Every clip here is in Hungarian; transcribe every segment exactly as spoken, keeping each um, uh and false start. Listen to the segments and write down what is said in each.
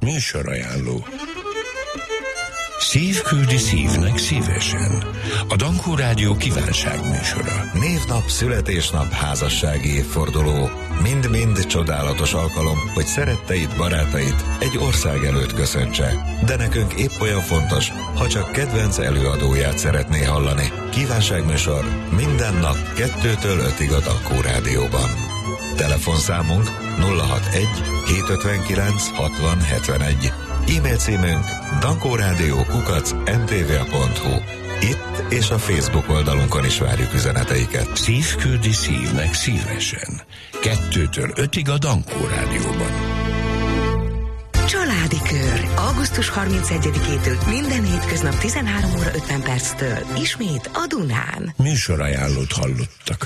Műsorajánló. Szív küldi szívnek szívesen. A Dankó Rádió kívánságműsora. Névnap, születésnap, házassági évforduló. Mind-mind csodálatos alkalom, hogy szeretteid, barátait egy ország előtt köszöntse. De nekünk épp olyan fontos, ha csak kedvenc előadóját szeretné hallani. Kívánságműsor minden nap kettőtől ötig a Dankó Rádióban. Telefonszámunk nulla hatvanegy hétszázötvenkilenc hatvan hetvenegy. E-mail címünk dankórádió kukac em té vé pont hu. Itt és a Facebook oldalunkon is várjuk üzeneteiket. Szív küldi szívnek szívesen. Kettőtől ötig a Dankó Rádióban. Családi Kör. augusztus harmincegyedikétől minden hétköznap tizenhárom óra ötven perctől. Ismét a Dunán. Műsorajánlót hallottak.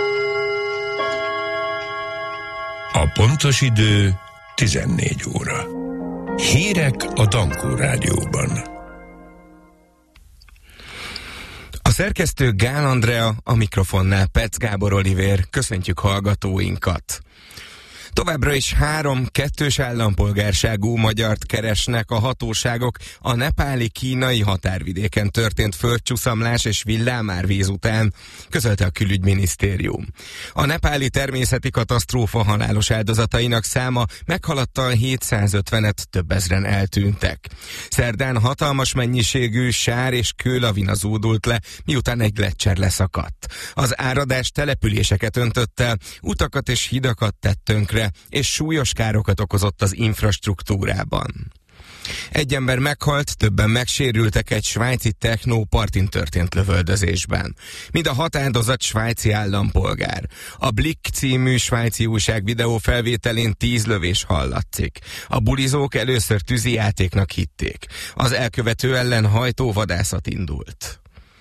A pontos idő tizennégy óra. Hírek a Dankó Rádióban. A szerkesztő Gál Andrea, a mikrofonnál Petsz Gábor Olivér. Köszöntjük hallgatóinkat! Továbbra is három kettős állampolgárságú magyart keresnek a hatóságok a nepáli-kínai határvidéken történt földcsúszamlás és villámárvíz után, közölte a külügyminisztérium. A nepáli természeti katasztrófa halálos áldozatainak száma meghaladta a hétszázötvenet, több ezren eltűntek. Szerdán hatalmas mennyiségű sár és kőlavina zúdult le, miután egy gleccser leszakadt. Az áradás településeket öntött el, utakat és hidakat tett tönkre, és súlyos károkat okozott az infrastruktúrában. Egy ember meghalt, többen megsérültek egy svájci technópartin történt lövöldözésben. Mind a hat áldozat svájci állampolgár. A Blick című svájci újság videó felvételén tíz lövés hallatszik. A bulizók először tűzijátéknak hitték. Az elkövető ellen hajtóvadászat indult.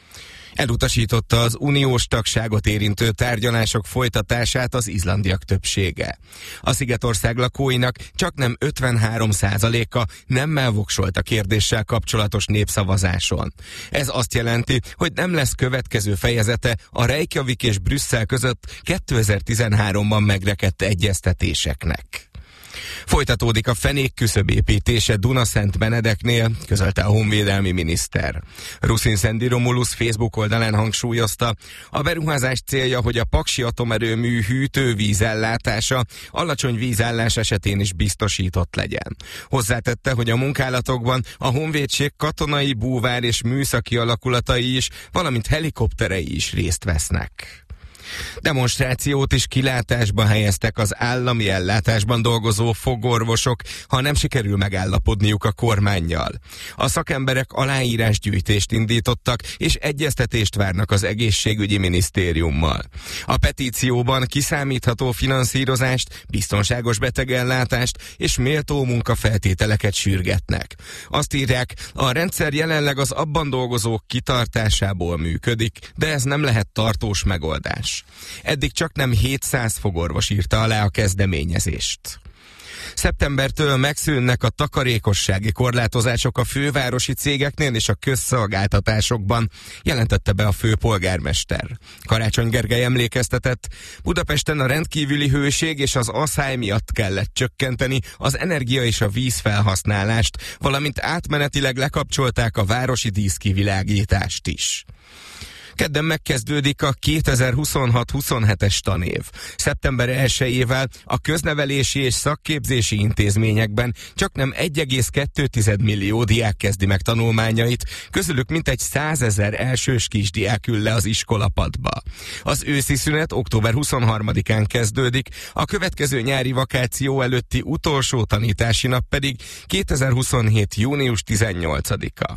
Elutasította az uniós tagságot érintő tárgyalások folytatását az izlandiak többsége. A szigetország lakóinak csaknem ötvenhárom százaléka nemmel voksolt a kérdéssel kapcsolatos népszavazáson. Ez azt jelenti, hogy nem lesz következő fejezete a Reykjavik és Brüsszel között kétezer-tizenháromban megrekedt egyeztetéseknek. Folytatódik a fenék küszöb építése Dunaszent Benedeknél, közölte a honvédelmi miniszter. Ruszin Szendi Romulus Facebook oldalán hangsúlyozta, a beruházás célja, hogy a paksi atomerőmű hűtővízellátása alacsony vízállás esetén is biztosított legyen. Hozzátette, hogy a munkálatokban a honvédség katonai, búvár és műszaki alakulatai is, valamint helikopterei is részt vesznek. Demonstrációt is kilátásba helyeztek az állami ellátásban dolgozó fogorvosok, ha nem sikerül megállapodniuk a kormánnyal. A szakemberek aláírásgyűjtést indítottak, és egyeztetést várnak az egészségügyi minisztériummal. A petícióban kiszámítható finanszírozást, biztonságos betegellátást és méltó munkafeltételeket sürgetnek. Azt írják, a rendszer jelenleg az abban dolgozók kitartásából működik, de ez nem lehet tartós megoldás. Eddig csaknem hétszáz fogorvos írta alá a kezdeményezést. Szeptembertől megszűnnek a takarékossági korlátozások a fővárosi cégeknél és a közszolgáltatásokban, jelentette be a főpolgármester. Karácsony Gergely emlékeztetett, Budapesten a rendkívüli hőség és az aszály miatt kellett csökkenteni az energia és a víz felhasználást, valamint átmenetileg lekapcsolták a városi díszkivilágítást is. Kedden megkezdődik a kétezer-huszonhat huszonhetes tanév. Szeptember elsejével a köznevelési és szakképzési intézményekben csaknem egy egész kettő millió diák kezdi meg tanulmányait, közülük mintegy százezer elsős kisdiák ül le az iskolapadba. Az őszi szünet október huszonharmadikán kezdődik, a következő nyári vakáció előtti utolsó tanítási nap pedig kétezer-huszonhét június tizennyolcadika.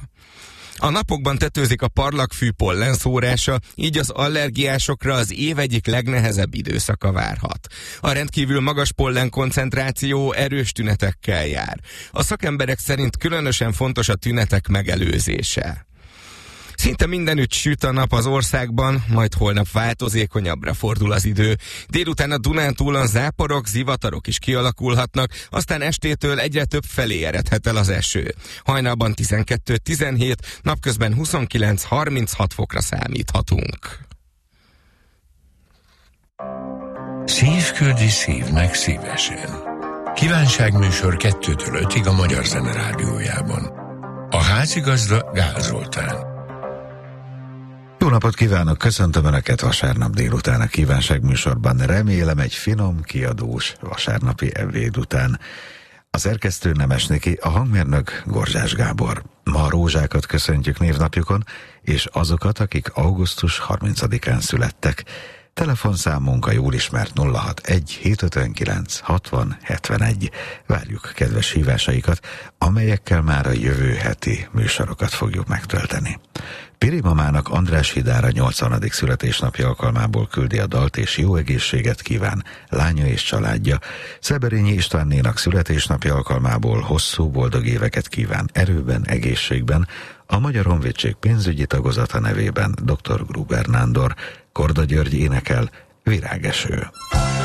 A napokban tetőzik a parlagfű pollenszórása, így az allergiásokra az év egyik legnehezebb időszaka várhat. A rendkívül magas pollen koncentráció erős tünetekkel jár. A szakemberek szerint különösen fontos a tünetek megelőzése. Szinte mindenütt süt a nap az országban, majd holnap változékonyabbra fordul az idő. Délután a Dunántúlon záporok, zivatarok is kialakulhatnak, aztán estétől egyre több felé eredhet el az eső. Hajnalban tizenkettő tizenhét, napközben huszonkilenc harminchat fokra számíthatunk. Szív küldi szívnek szívesen. Kívánságműsor kettőtől ötig a Magyar Zene Rádiójában. A házigazda Gál Zoltán. Jó napot kívánok, köszöntöm Önöket vasárnap délután a kívánságműsorban. Remélem egy finom, kiadós vasárnapi ebéd után. A szerkesztő Nemes Niki, a hangmérnök Gorzsás Gábor. Ma a rózsákat köszöntjük névnapjukon, és azokat, akik augusztus harmincadikán születtek. Telefonszámunk a jól ismert nulla hatvanegy hétszázötvenkilenc hatvan hetvenegy. Várjuk kedves hívásaikat, amelyekkel már a jövő heti műsorokat fogjuk megtölteni. Piri mamának András Hidára nyolcvanadik születésnapja alkalmából küldi a dalt, és jó egészséget kíván lánya és családja. Szeberényi Istvánnénak születésnapja alkalmából hosszú boldog éveket kíván erőben, egészségben. A Magyar Honvédség pénzügyi tagozata nevében dr. Gruber Nándor. Korda György énekel Virágeső.